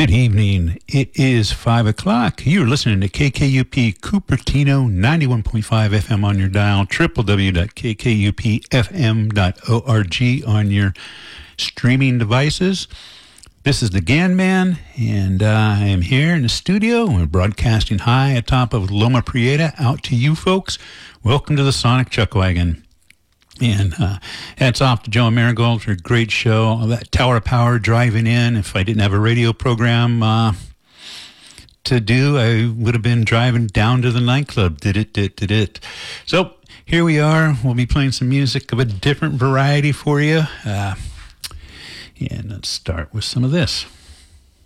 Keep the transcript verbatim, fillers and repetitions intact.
Good evening. It is five o'clock. You're listening to K K U P Cupertino, ninety-one point five F M on your dial, w w w dot k k u p f m dot org on your streaming devices. This is the Gan Man, and uh, I am here in the studio. We're broadcasting high atop of Loma Prieta out to you folks. Welcome to the Sonic Chuck Wagon. And uh, hats off to Joe Marigold for a great show. That Tower of Power driving in. If I didn't have a radio program uh, to do, I would have been driving down to the nightclub. Did it, did, did it. So here we are. We'll be playing some music of a different variety for you. Uh, and let's start with some of this.